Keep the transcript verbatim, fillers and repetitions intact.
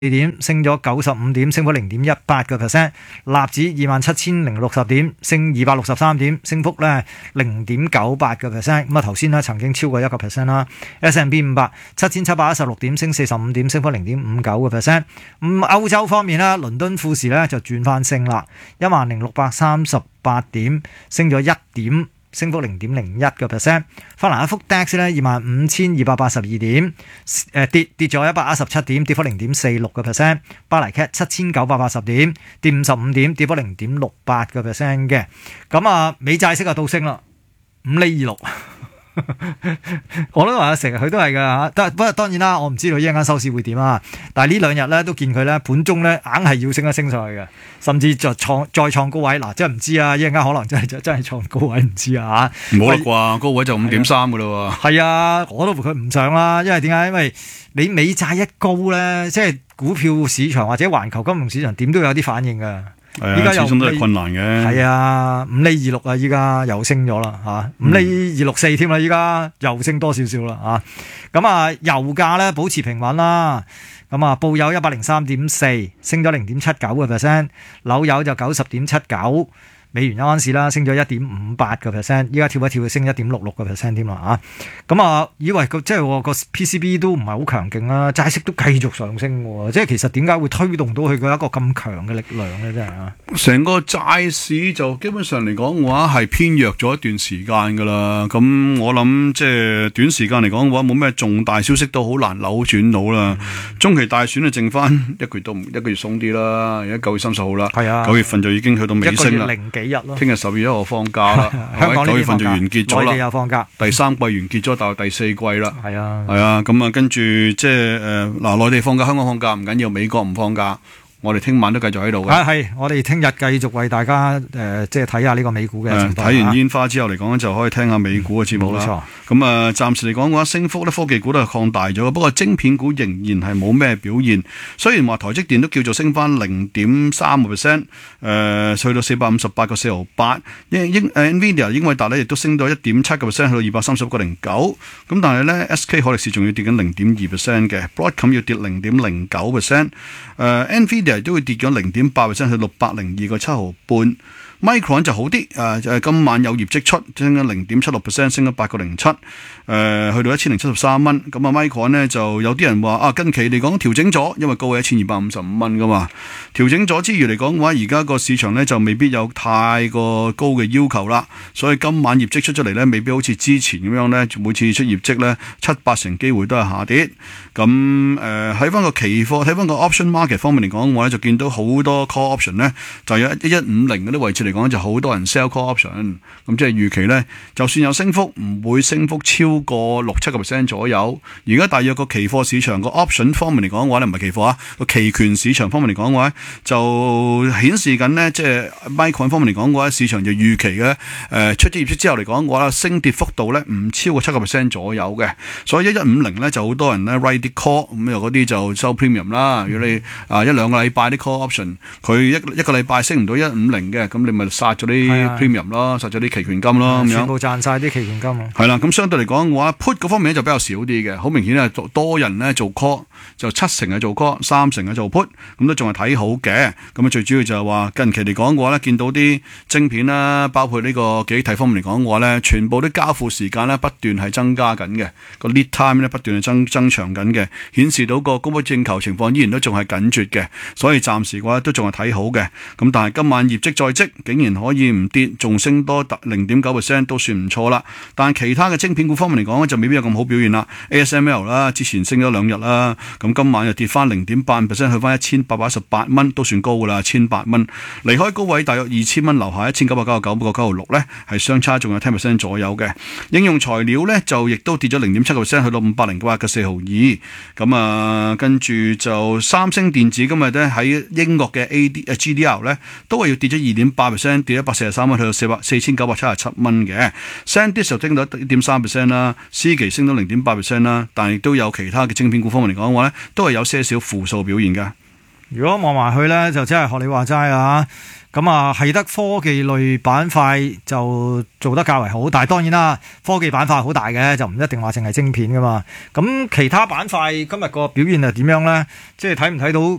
點，升咗九十五點，升幅零點一八個 percent。納指二萬七千零六十點，升二百六十三點，升幅咧零點九八個 percent。咁啊頭先咧曾經超過一個 percent 啦。S and P 五百七千七百一十六點，升四十五點，升幅零點五九個 percent。咁歐洲方面啦，倫敦富時咧就轉翻升啦，一萬零六百三十八點，升咗一點。升幅零點零一個 percent， 法蘭克福 D A X 咧二萬五千二百八十二點，誒跌跌咗一百一十七點，跌幅零點四六個 percent。巴黎 C A T 七千九百八十點，跌五十五點，跌幅零點六八個 percent 嘅。咁啊，美債息啊倒升啦，五厘二六。我都話成日佢都係噶嚇，不過當然啦，我唔知道一陣間收市會點啊。但係呢兩日咧都見佢咧盤中咧硬係要升一升上去嘅，甚至就創再創高位。嗱，真係唔知啊！一陣間可能真係真係創高位，唔知啊嚇。 唔好啦啩，高位就五點三噶啦喎。係啊，我都佢唔上啦，因為點解？因為你美債一高咧，即係股票市場或者環球金融市場點都有啲反應㗎。 依家始終都係困難嘅。 係啊，五厘二六啊，依家又升咗啦嚇，五厘二六四添啦，依家又升多少少啦嚇。咁啊，油價咧保持平穩啦。咁啊，布油一百零三點四，升咗零點七九個 percent， 紐油就九十點七九。美元一盎司啦，升咗一點五八個 percent， 依家跳一跳升一點六六個 percent 添啦嚇。咁啊，以為個即係個 P C B 都唔係好強勁啦，債息都繼續上升喎。即係其實點解會推動到佢嘅一個咁強嘅力量咧？真係啊！ 成個債市就基本上嚟講嘅話係偏弱咗一段時間㗎啦。咁我諗即係短時間嚟講嘅話，冇咩重大消息都好難扭轉到啦。嗯、中期大選就剩翻一個月都唔一個月鬆啲啦。而家九月三十號啦，係啊，九月份就已經去到尾聲啦。 幾日咯？ 聽日十月一號放假啦， 香港九月份就完結咗啦。 內地又放假， 第三季完結咗，但係第四季啦。 係啊， 係啊，咁啊，跟住即係誒嗱，內地放假，香港放假唔緊要，美國唔放假。我哋聽晚都繼續喺度嘅。 啊，係，我哋聽日繼續為大家誒、呃，即係睇下呢個美股嘅情況。 睇完煙花之後嚟講就可以聽下美股嘅節目啦。冇錯。咁啊，暫時嚟講嘅話，升幅咧，科技股都係擴大咗，不過晶片股仍然係冇咩表現。雖然話台積電都叫做升翻零點三個 percent，誒，去到四百五十八個四毫八。英英誒 Nvidia 英偉達咧亦都升到一點七個 percent，去到二百三十個零九。咁但係咧 S K 海力士仲要跌緊零點二 percent 嘅 ，Broadcom 要跌零點零九 percent。誒 Nvidia都會跌咗零點八 percent 去六百零二個七毫半。Micron 就好啲，誒就係今晚有業績出，升咗零點七六 percent， 升咗八個零七，誒去到一千零七十三蚊。咁啊 Micron 咧就有啲人話啊，近期嚟講調整咗，因為高位一千二百五十五蚊噶嘛，調整咗之餘嚟講嘅話，而家個市場咧就未必有太過高嘅要求啦，所以今晚業績出出嚟咧，未必好似之前咁樣咧，每次出業績咧七八成機會都係下跌。咁誒喺翻個期貨，睇翻個 option market 方面嚟講嘅話咧，就見到好多 call option 咧，就有一一五零嗰啲位置嚟講就好多人 sell call option，咁即係預期咧，就算有升幅，唔會升幅超過六七個 percent 左右。而家大約個期貨市場個 option 方面嚟講嘅話咧，唔係期貨啊，個期權市場方面嚟講嘅話，就顯示緊咧，即係 Micron 方面嚟講嘅話，市場就預期嘅誒出咗業績之後嚟講嘅話，升跌幅度咧唔超過七個 percent 左右嘅。所以一一五零咧就好多人咧 write 啲 call，咁又嗰啲就收 premium 啦。如果你啊一兩個禮拜啲 call option，佢一一個禮拜升唔到一五零嘅，咁你咪殺咗啲 premium 咯，殺咗啲期權金咯，咁樣全部賺晒啲期權金啊。 係啦，咁相對嚟講嘅話 ，put 嗰方面咧就比較少啲嘅，好明顯係多人咧做 call，就七成係做 call，三成係做 put，咁都仲係睇好嘅。咁啊最主要就係話近期嚟講嘅話咧，見到啲晶片啦，包括呢個記憶體方面嚟講嘅話咧，全部啲交付時間咧不斷係增加緊嘅，個 lead time 咧不斷係增增長緊嘅，顯示到個供不應求情況依然都仲係緊絕嘅，所以暫時嘅話都仲係睇好嘅。咁但係今晚業績在即，竟然可以唔跌，仲升多零點九 percent 都算唔錯啦。但係其他嘅晶片股方面嚟講咧，就未必有咁好表現啦。A S M L 啦，之前升咗兩日啦，咁今晚又跌翻零點八 percent， 去翻一千八百一十八蚊，都算高噶啦，千八蚊，離開高位大約二千蚊樓下一千九百九十九個九毫六咧，係相差仲有十 percent 左右嘅。應用材料咧就亦都跌咗零點七個 percent， 去到五百零八個四毫二。咁啊，跟住就三星電子今日咧喺英國嘅 A D 誒 G D R 咧都係要跌咗二點八 percent， 跌一百四十三蚊，去到四百四千九百七十七蚊嘅。SanDisk 就升到一點三 percent 啦，思奇升到零點八 percent 啦，但係亦都有其他嘅晶片股方面嚟講嘅話咧，都係有些少負數表現嘅。 如果望埋去咧，就真係學你話齋啊！咁啊，係得科技類板塊就做得較為好，但係當然啦，科技板塊好大嘅，就唔一定話淨係晶片噶嘛。咁其他板塊今日個表現係點樣咧？即係睇唔睇到